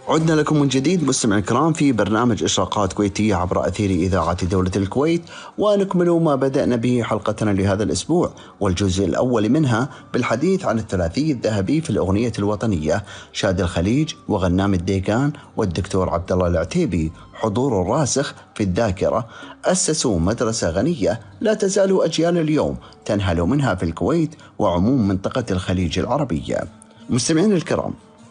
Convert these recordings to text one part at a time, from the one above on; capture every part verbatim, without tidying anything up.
عدنا لكم من جديد مستمعي الكرام في برنامج إشراقات كويتية عبر أثير إذاعة دولة الكويت، ونكمل ما بدأنا به حلقتنا لهذا الأسبوع، والجزء الأول منها بالحديث عن الثلاثي الذهبي في الأغنية الوطنية شادي الخليج وغنام الديقان والدكتور عبد الله العتيبي. حضور الراسخ في الذاكرة، أسسوا مدرسة غنية لا تزال أجيال اليوم تنهل منها في الكويت وعموم منطقة الخليج العربية. مستمعين الكرام،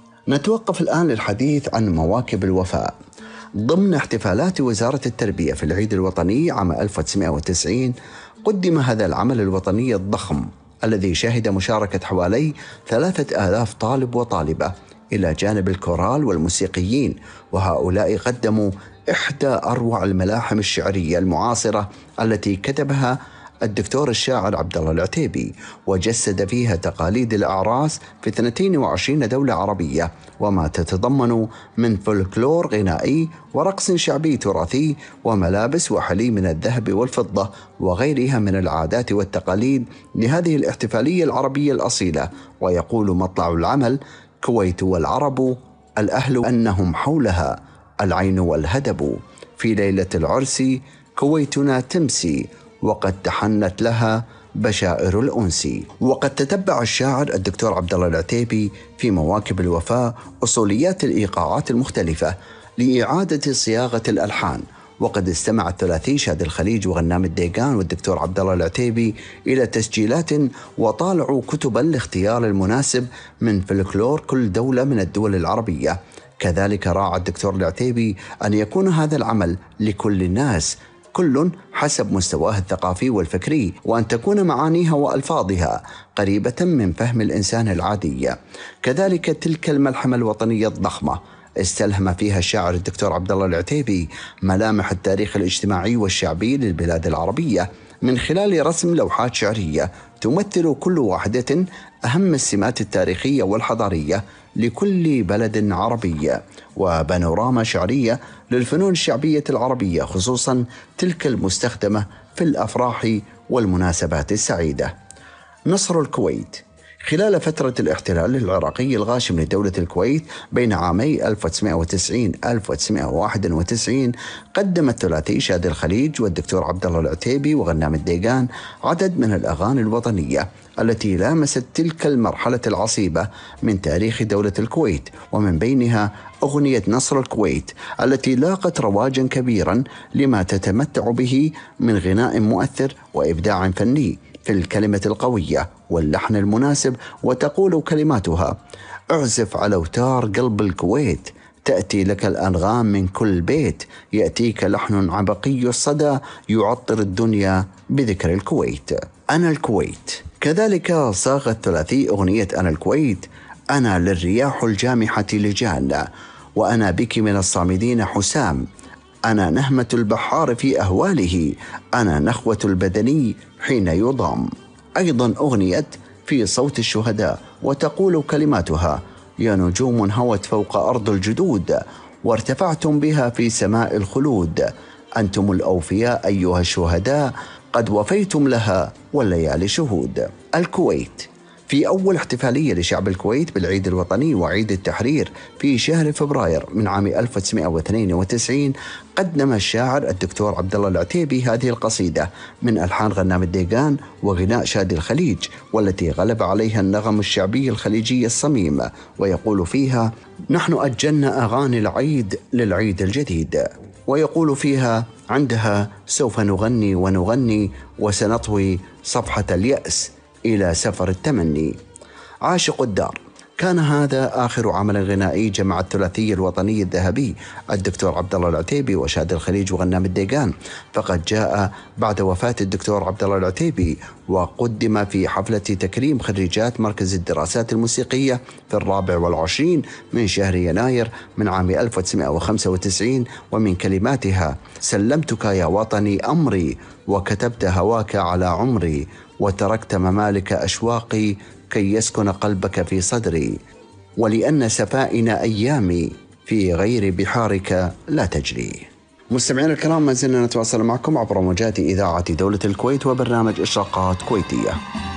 نتوقف الآن للحديث عن مواكب الوفاء. ضمن احتفالات وزارة التربية في العيد الوطني عام ألف وتسعمائة وتسعين قدم هذا العمل الوطني الضخم الذي شهد مشاركة حوالي ثلاثة آلاف طالب وطالبة إلى جانب الكورال والموسيقيين، وهؤلاء قدموا إحدى أروع الملاحم الشعرية المعاصرة التي كتبها الدكتور الشاعر عبد الله العتيبي، وجسد فيها تقاليد الأعراس في اثنتين وعشرين دولة عربية، وما تتضمن من فولكلور غنائي ورقص شعبي تراثي وملابس وحلي من الذهب والفضة وغيرها من العادات والتقاليد لهذه الاحتفالية العربية الأصيلة. ويقول مطلع العمل: كويت والعرب الأهل أنهم حولها العين والهدب، في ليلة العرس كويتنا تمسي وقد تحنت لها بشائر الأنس. وقد تتبع الشاعر الدكتور عبد الله العتيبي في مواكب الوفاء أصوليات الإيقاعات المختلفة لإعادة صياغة الألحان، وقد استمع الثلاثي شادي الخليج وغنام الديقان والدكتور عبد الله العتيبي إلى تسجيلات وطالعوا كتبا لاختيار المناسب من فلكلور كل دولة من الدول العربية. كذلك راعى الدكتور العتيبي أن يكون هذا العمل لكل الناس، كل حسب مستواه الثقافي والفكري، وأن تكون معانيها وألفاظها قريبة من فهم الإنسان العادي. كذلك تلك الملحمة الوطنية الضخمة استلهم فيها الشاعر الدكتور عبد الله العتيبي ملامح التاريخ الاجتماعي والشعبي للبلاد العربية من خلال رسم لوحات شعرية تمثل كل واحدة أهم السمات التاريخية والحضارية لكل بلد عربي، وبانوراما شعرية للفنون الشعبية العربية، خصوصا تلك المستخدمة في الأفراح والمناسبات السعيدة. نصر الكويت. خلال فترة الاحتلال العراقي الغاشم لدولة الكويت بين عامي ألف وتسعمائة وتسعين ألف وتسعمائة وواحد وتسعين قدم الثلاثي شادي الخليج والدكتور عبد الله العتيبي وغنام الديقان عدد من الأغاني الوطنية التي لامست تلك المرحلة العصيبة من تاريخ دولة الكويت، ومن بينها أغنية نصر الكويت التي لاقت رواجا كبيرا لما تتمتع به من غناء مؤثر وإبداع فني في الكلمة القوية واللحن المناسب. وتقول كلماتها: اعزف على أوتار قلب الكويت، تأتي لك الأنغام من كل بيت، يأتيك لحن عبقي الصدى يعطر الدنيا بذكر الكويت. أنا الكويت. كذلك صاغ الثلاثي أغنية أنا الكويت: أنا للرياح الجامحة لجان، وأنا بك من الصامدين حسام، أنا نهمة البحار في أهواله، أنا نخوة البدني حين يضام. أيضا أغنية في صوت الشهداء، وتقول كلماتها: يا نجوم هوت فوق أرض الجدود، وارتفعتم بها في سماء الخلود، أنتم الأوفياء أيها الشهداء، قد وفيتم لها والليالي شهود. الكويت. في أول احتفالية لشعب الكويت بالعيد الوطني وعيد التحرير في شهر فبراير من عام ألف وتسعمائة واثنين وتسعين قدم الشاعر الدكتور عبد الله العتيبي هذه القصيدة من ألحان غنام الديقان وغناء شادي الخليج، والتي غلب عليها النغم الشعبي الخليجي الصميم، ويقول فيها: نحن أجلنا أغاني العيد للعيد الجديد، ويقول فيها عندها: سوف نغني ونغني وسنطوي صفحة اليأس إلى سفر التمني. عاشق الدار. كان هذا آخر عمل غنائي جمع الثلاثي الوطني الذهبي الدكتور عبد الله العتيبي وشادي الخليج وغنام الديقان، فقد جاء بعد وفاة الدكتور عبد الله العتيبي، وقدم في حفلة تكريم خريجات مركز الدراسات الموسيقية في الرابع والعشرين من شهر يناير من عام ألف وتسعمائة وخمسة وتسعين، ومن كلماتها: سلمتك يا وطني أمري، وكتبت هواك على عمري، وتركت ممالك أشواقي كي يسكن قلبك في صدري، ولأن سفائنا أيامي في غير بحارك لا تجري. مستمعين الكرام، ما زلنا نتواصل معكم عبر موجات إذاعة دولة الكويت وبرنامج إشراقات كويتية.